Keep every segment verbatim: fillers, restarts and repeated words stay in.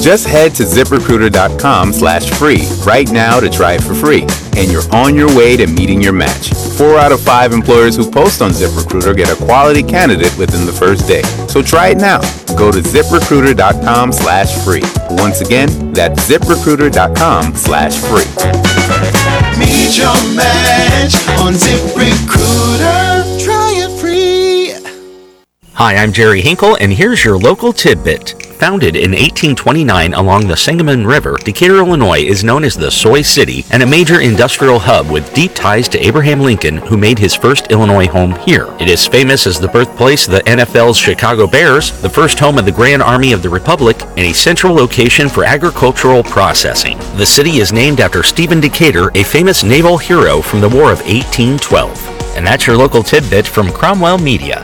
Just head to ZipRecruiter.com slash free right now to try it for free, and you're on your way to meeting your match. Four out of five employers who post on ZipRecruiter get a quality candidate within the first day. So try it now. Go to ZipRecruiter.com slash free. Once again, that's ZipRecruiter.com slash free. Meet your match on ZipRecruiter. Try it free. Hi, I'm Jerry Hinkle, and here's your local tidbit. Founded in eighteen twenty-nine along the Sangamon River, Decatur, Illinois is known as the Soy City and a major industrial hub with deep ties to Abraham Lincoln, who made his first Illinois home here. It is famous as the birthplace of the N F L's Chicago Bears, the first home of the Grand Army of the Republic, and a central location for agricultural processing. The city is named after Stephen Decatur, a famous naval hero from the War of eighteen twelve. And that's your local tidbit from Cromwell Media.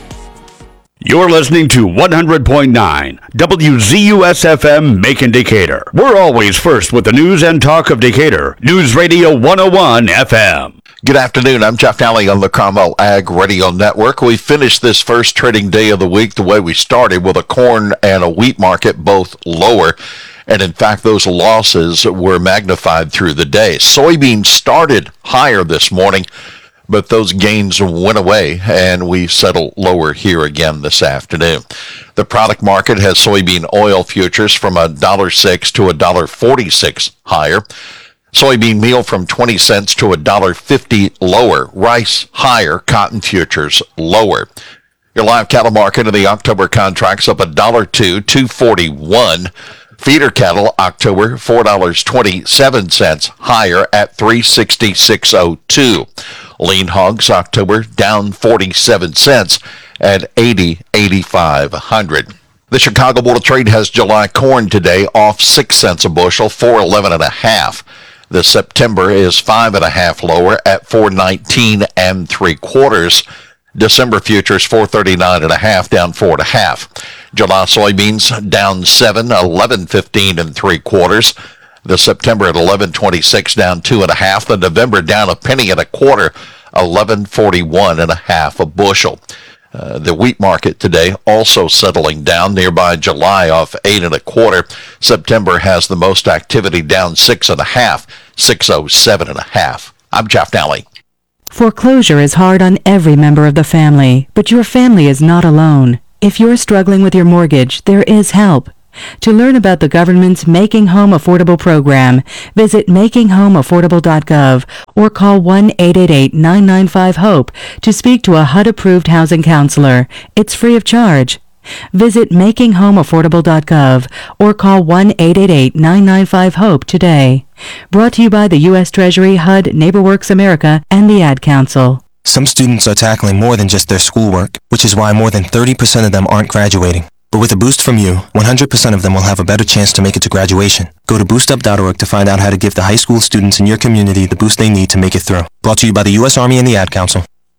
You're listening to one hundred point nine W Z U S F M Macon Decatur. We're always first with the news and talk of Decatur. News Radio one oh one F M. Good afternoon. I'm Jeff Nally on the Cromwell Ag Radio Network. We finished this first trading day of the week the way we started, with a corn and a wheat market both lower. And in fact, those losses were magnified through the day. Soybeans started higher this morning, but those gains went away, and we settle lower here again this afternoon. The product market has soybean oil futures from one dollar six to one dollar forty-six higher. Soybean meal from twenty cents to one dollar fifty lower. Rice higher. Cotton futures lower. Your live cattle market in the October contracts up one dollar two, two forty-one. Feeder cattle, October, four dollars and twenty-seven cents higher at three sixty-six oh two. Lean hogs, October, down forty-seven cents at eighty, eighty-five hundred. The Chicago Board of Trade has July corn today off six cents a bushel, four eleven and a half. The September is five and a half lower at four nineteen and three quarters. December futures four thirty-nine and a half, down four and a half. July soybeans down seven, eleven fifteen and three quarters. The September at eleven twenty-six, down two and a half. The November down a penny and a quarter, eleven forty-one and a half a bushel. Uh, the wheat market today also settling down. Nearby July off eight and a quarter. September has the most activity, down six and a half, six oh seven and a half. I'm Jeff Nally. Foreclosure is hard on every member of the family, but your family is not alone. If you're struggling with your mortgage, there is help. To learn about the government's Making Home Affordable program, visit making home affordable dot gov or call one eight eight eight, nine nine five, HOPE to speak to a H U D-approved housing counselor. It's free of charge. Visit making home affordable dot gov or call one eight eight eight, nine nine five, HOPE today. Brought to you by the U S Treasury, H U D, NeighborWorks America, and the Ad Council. Some students are tackling more than just their schoolwork, which is why more than thirty percent of them aren't graduating. But with a boost from you, one hundred percent of them will have a better chance to make it to graduation. Go to boost up dot org to find out how to give the high school students in your community the boost they need to make it through. Brought to you by the U S Army and the Ad Council.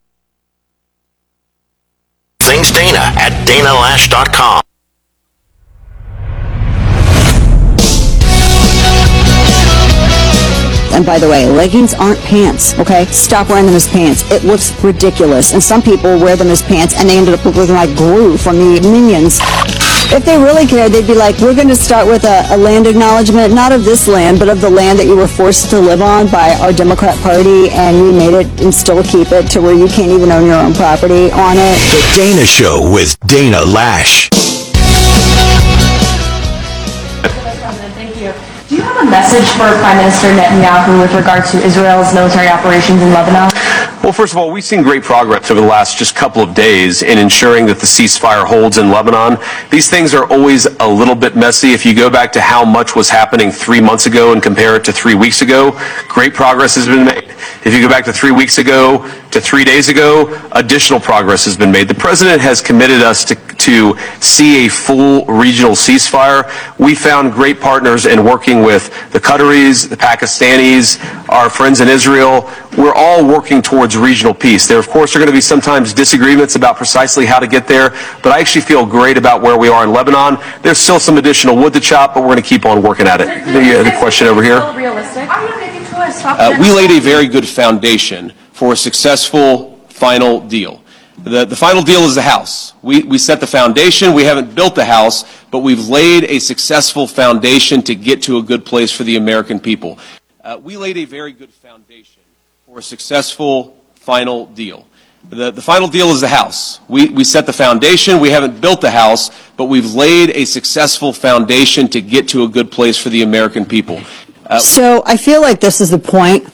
Things Dana at dana lash dot com. And by the way, leggings aren't pants, okay? Stop wearing them as pants. It looks ridiculous. And some people wear them as pants and they ended up looking like Gru from the Minions. If they really cared, they'd be like, we're going to start with a, a land acknowledgement, not of this land, but of the land that you were forced to live on by our Democrat Party, and we made it and still keep it to where you can't even own your own property on it. The Dana Show with Dana Lash. Do you have a message for Prime Minister Netanyahu with regard to Israel's military operations in Lebanon? Well, first of all, we've seen great progress over the last just couple of days in ensuring that the ceasefire holds in Lebanon. These things are always a little bit messy. If you go back to how much was happening three months ago and compare it to three weeks ago, great progress has been made. If you go back to three weeks ago to three days ago, additional progress has been made. The president has committed us to, to see a full regional ceasefire. We found great partners in working with the Qataris, the Pakistanis, our friends in Israel. We're all working towards regional peace. There, of course, are going to be sometimes disagreements about precisely how to get there, but I actually feel great about where we are in Lebanon. There's still some additional wood to chop, but we're going to keep on working at it. The, uh, the question over here. Uh, we laid a very good foundation for a successful final deal. The, the final deal is the house. We, we set the foundation. We haven't built the house, but we've laid a successful foundation to get to a good place for the American people. Uh, we laid a very good foundation for a successful final deal. The, the final deal is the house. We, we set the foundation. We haven't built the house, but we've laid a successful foundation to get to a good place for the American people. Uh, so I feel like this is the point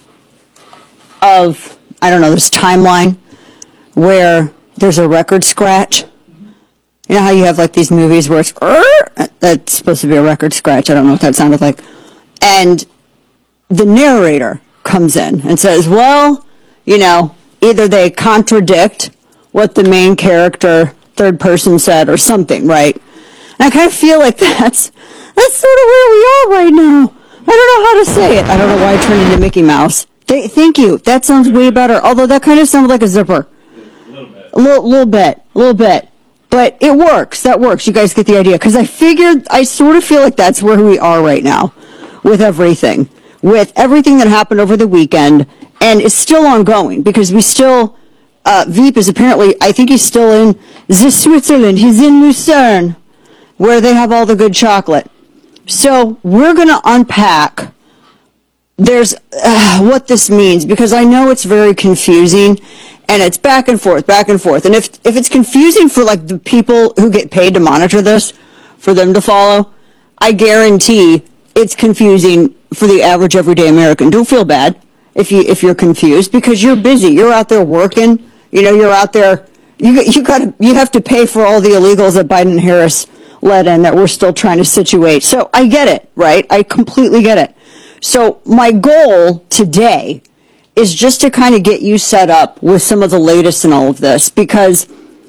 of, I don't know, this timeline where there's a record scratch. You know how you have like these movies where it's, that's supposed to be a record scratch. I don't know what that sounded like. And the narrator comes in and says, well, you know, either they contradict what the main character, third person said or something, right? And I kind of feel like that's, that's sort of where we are right now. I don't know how to say it. I don't know why I turned into Mickey Mouse. Th- thank you. That sounds way better. Although that kind of sounded like a zipper. A little bit. A little, little bit. A little bit. But it works. That works. You guys get the idea. Because I figured, I sort of feel like that's where we are right now with everything. With everything that happened over the weekend. And it's still ongoing because we still, uh, Veep is apparently, I think he's still in the Switzerland. He's in Lucerne, where they have all the good chocolate. So we're going to unpack there's uh, what this means, because I know it's very confusing and it's back and forth, back and forth. And if, if it's confusing for like the people who get paid to monitor this, for them to follow, I guarantee it's confusing for the average everyday American. Don't feel bad if you if you're confused, because you're busy. You're out there working. You know, you're out there. You you got you have to pay for all the illegals that Biden and Harris let in that we're still trying to situate. So I get it, right? I completely get it. So my goal today is just to kind of get you set up with some of the latest in all of this, because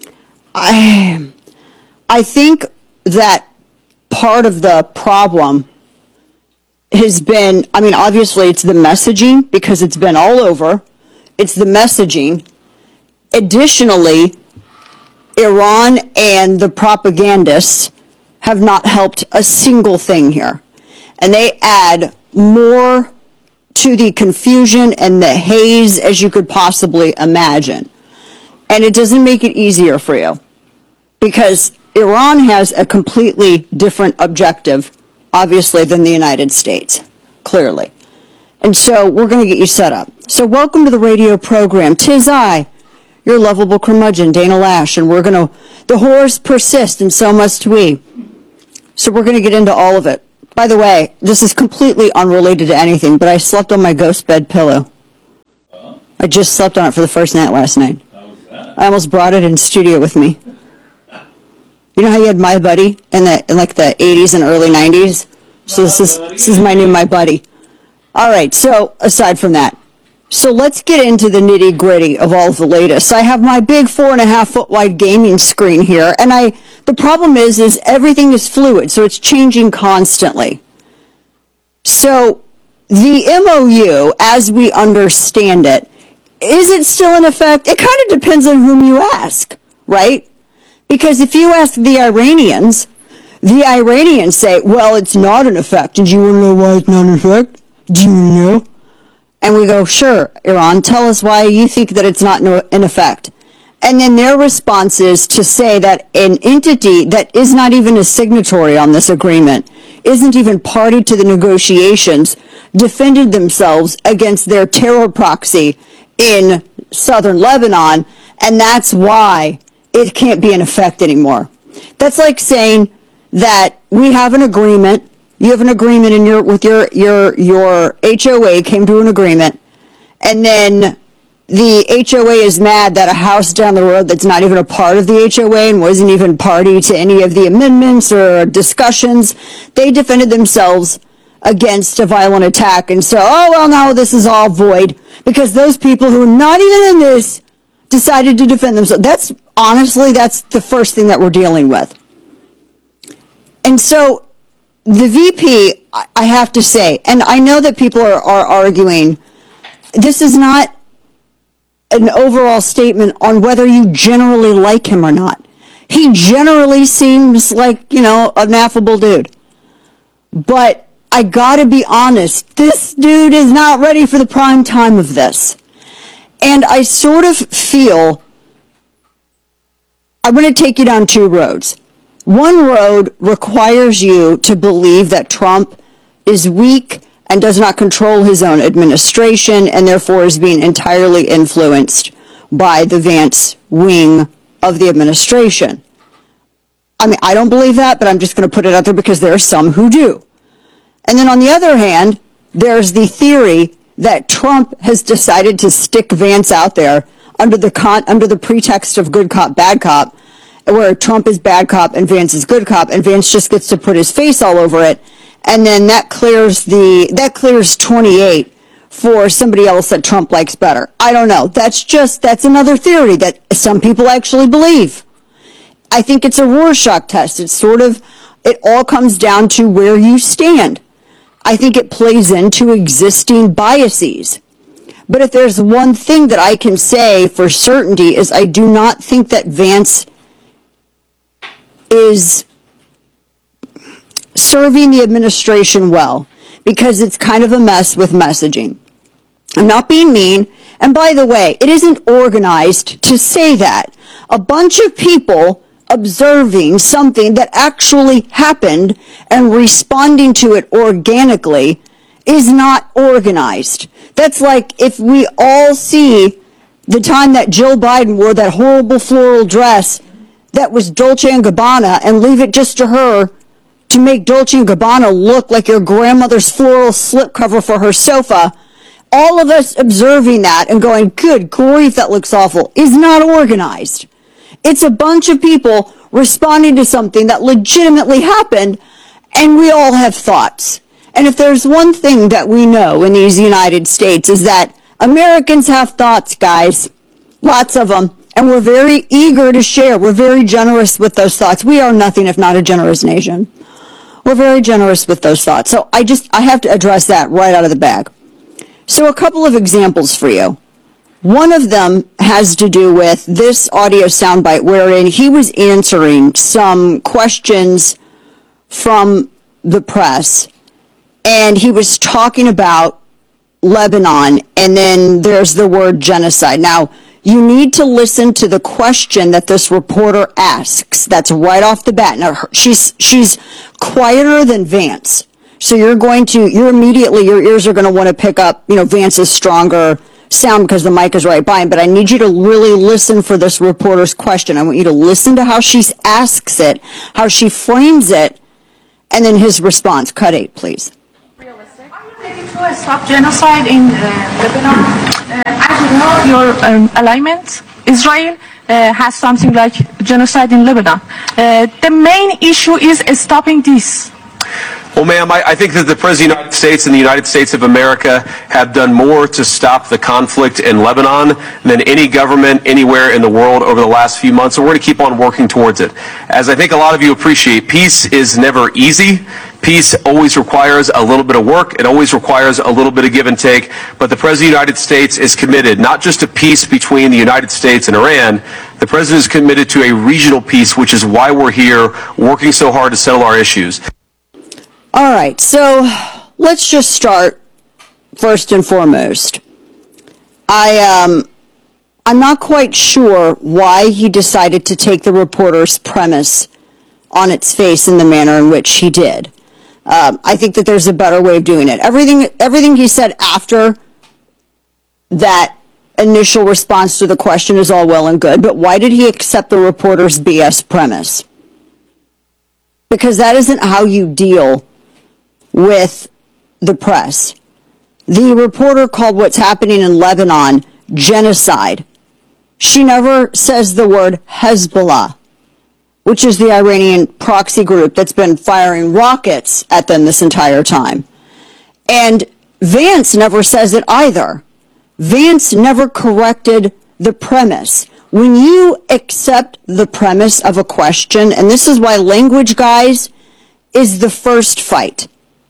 I I think that part of the problem has been, I mean, obviously it's the messaging, because it's been all over. It's the messaging. Additionally, Iran and the propagandists have not helped a single thing here. And they add more to the confusion and the haze as you could possibly imagine. And it doesn't make it easier for you, because Iran has a completely different objective, obviously, than the United States, clearly. And so we're going to get you set up. So welcome to the radio program. 'Tis I, your lovable curmudgeon, Dana Lash, and we're going to, the horrors persist, and so must we. So we're going to get into all of it. By the way, this is completely unrelated to anything, but I slept on my ghost bed pillow. Uh-huh. I just slept on it for the first night last night. How was that? I almost brought it in studio with me. You know how you had My Buddy in the in like the eighties and early nineties? So this is this is my new My Buddy. All right, so aside from that, so let's get into the nitty gritty of all of the latest. I have my big four and a half foot wide gaming screen here, and I the problem is is everything is fluid, so it's changing constantly. So the M O U, as we understand it, is it still in effect? It kind of depends on whom you ask, right? Because if you ask the Iranians, the Iranians say, well, it's not in effect. And do you want to know why it's not in effect? Do you know? And we go, sure, Iran, tell us why you think that it's not in effect. And then their response is to say that an entity that is not even a signatory on this agreement, isn't even party to the negotiations, defended themselves against their terror proxy in southern Lebanon, and that's why it can't be in effect anymore. That's like saying that we have an agreement, you have an agreement in your with your your your H O A came to an agreement, and then the H O A is mad that a house down the road that's not even a part of the H O A and wasn't even party to any of the amendments or discussions, they defended themselves against a violent attack, and so, oh, well, now this is all void because those people who are not even in this decided to defend themselves. That's, honestly, that's the first thing that we're dealing with. And so the V P, I have to say, and I know that people are, are arguing, this is not an overall statement on whether you generally like him or not. He generally seems like, you know, an affable dude. But I gotta be honest, this dude is not ready for the prime time of this. And I sort of feel I'm going to take you down two roads. One road requires you to believe that Trump is weak and does not control his own administration and therefore is being entirely influenced by the Vance wing of the administration. I mean, I don't believe that, but I'm just going to put it out there because there are some who do. And then on the other hand, there's the theory that Trump has decided to stick Vance out there under the con- under the pretext of good cop, bad cop, where Trump is bad cop and Vance is good cop, and Vance just gets to put his face all over it, and then that clears the that clears twenty-eight for somebody else that Trump likes better. I don't know. That's just that's another theory that some people actually believe. I think it's a Rorschach test. It's sort of it all comes down to where you stand. I think it plays into existing biases. But if there's one thing that I can say for certainty is I do not think that Vance is serving the administration well, because it's kind of a mess with messaging. I'm not being mean. And by the way, it isn't organized to say that. A bunch of people observing something that actually happened and responding to it organically is not organized. That's like if we all see the time that Jill Biden wore that horrible floral dress that was Dolce and Gabbana and leave it just to her to make Dolce and Gabbana look like your grandmother's floral slipcover for her sofa. All of us observing that and going, good grief, that looks awful, is not organized. It's a bunch of people responding to something that legitimately happened, and we all have thoughts. And if there's one thing that we know in these United States is that Americans have thoughts, guys. Lots of them. And we're very eager to share. We're very generous with those thoughts. We are nothing if not a generous nation. We're very generous with those thoughts. So I just, I have to address that right out of the bag. So a couple of examples for you. One of them has to do with this audio soundbite wherein he was answering some questions from the press, and he was talking about Lebanon, and then there's the word genocide. Now, you need to listen to the question that this reporter asks. That's right off the bat. Now, she's she's quieter than Vance. So you're going to, you're immediately, your ears are going to want to pick up, you know, Vance's stronger sound because the mic is right by him. But I need you to really listen for this reporter's question. I want you to listen to how she asks it, how she frames it, and then his response. Cut eight, please. Realistic. Are you ready to stop genocide in uh, Lebanon? Uh, as you know, your um, alignment, Israel, uh, has something like genocide in Lebanon. Uh, the main issue is stopping this. Well, ma'am, I, I think that the President of the United States and the United States of America have done more to stop the conflict in Lebanon than any government anywhere in the world over the last few months, and we're going to keep on working towards it. As I think a lot of you appreciate, peace is never easy. Peace always requires a little bit of work. It always requires a little bit of give and take. But the President of the United States is committed not just to peace between the United States and Iran. The President is committed to a regional peace, which is why we're here working so hard to settle our issues. All right, so let's just start first and foremost. I, um, I'm not quite sure why he decided to take the reporter's premise on its face in the manner in which he did. Um, I think that there's a better way of doing it. Everything, everything he said after that initial response to the question is all well and good, but why did he accept the reporter's B S premise? Because that isn't how you deal with the press. The reporter called what's happening in Lebanon genocide. She never says the word Hezbollah, which is the Iranian proxy group that's been firing rockets at them this entire time. And Vance never says it either. Vance never corrected the premise. When you accept the premise of a question, and this is why language, guys, is the first fight.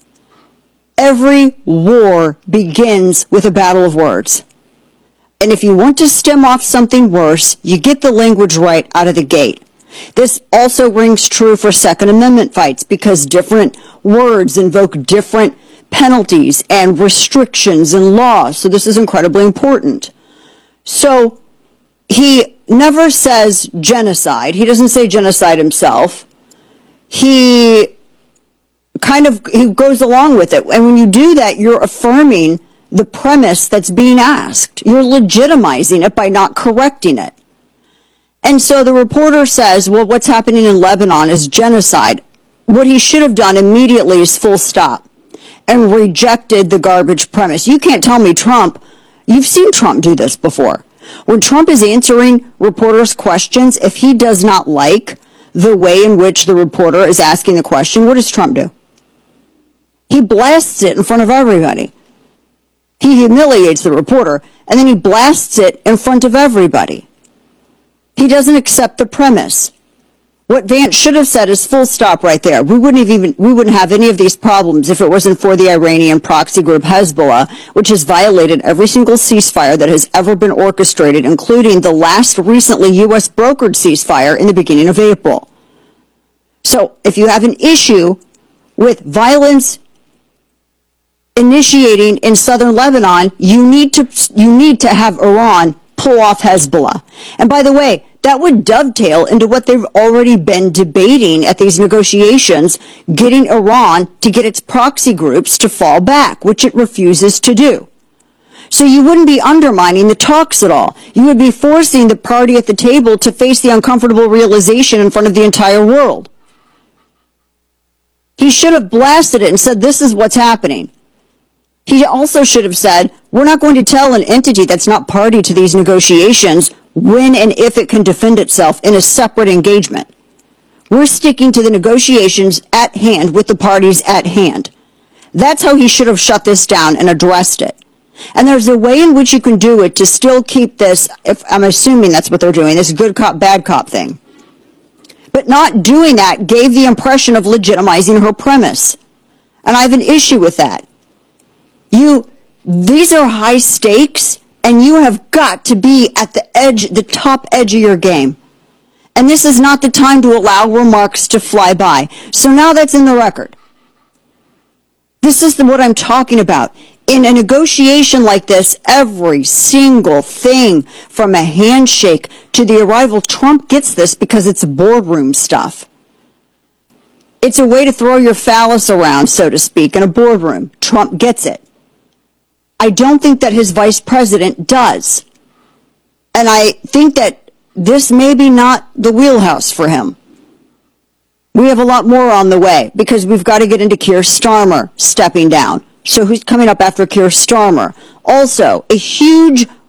Every war begins with a battle of words. And if you want to stem off something worse, you get the language right out of the gate. This also rings true for Second Amendment fights because different words invoke different penalties and restrictions and laws. So this is incredibly important. So he never says genocide. He doesn't say genocide himself. He kind of he goes along with it. And when you do that, you're affirming the premise that's being asked. You're legitimizing it by not correcting it. And so the reporter says, well, what's happening in Lebanon is genocide. What he should have done immediately is full stop and rejected the garbage premise. You can't tell me Trump, you've seen Trump do this before. When Trump is answering reporters' questions, if he does not like the way in which the reporter is asking the question, what does Trump do? He blasts it in front of everybody. He humiliates the reporter, and then he blasts it in front of everybody. He doesn't accept the premise. What Vance should have said is full stop right there. We wouldn't have even we wouldn't have any of these problems if it wasn't for the Iranian proxy group Hezbollah, which has violated every single ceasefire that has ever been orchestrated, including the last recently U S brokered ceasefire in the beginning of April. So if you have an issue with violence initiating in southern Lebanon, you need to you need to have Iran pull off Hezbollah. And by the way, that would dovetail into what they've already been debating at these negotiations, getting Iran to get its proxy groups to fall back, which it refuses to do. So you wouldn't be undermining the talks at all. You would be forcing the party at the table to face the uncomfortable realization in front of the entire world. He should have blasted it and said, this is what's happening. He also should have said, we're not going to tell an entity that's not party to these negotiations when and if it can defend itself in a separate engagement. We're sticking to the negotiations at hand with the parties at hand. That's how he should have shut this down and addressed it. And there's a way in which you can do it to still keep this, if I'm assuming that's what they're doing, this good cop, bad cop thing. But not doing that gave the impression of legitimizing her premise. And I have an issue with that. You, these are high stakes, and you have got to be at the edge, the top edge of your game. And this is not the time to allow remarks to fly by. So now that's in the record. This is the, what I'm talking about. In a negotiation like this, every single thing from a handshake to the arrival, Trump gets this because it's boardroom stuff. It's a way to throw your phallus around, so to speak, in a boardroom. Trump gets it. I don't think that his vice president does. And I think that this may be not the wheelhouse for him. We have a lot more on the way because we've got to get into Keir Starmer stepping down. So who's coming up after Keir Starmer? Also, a huge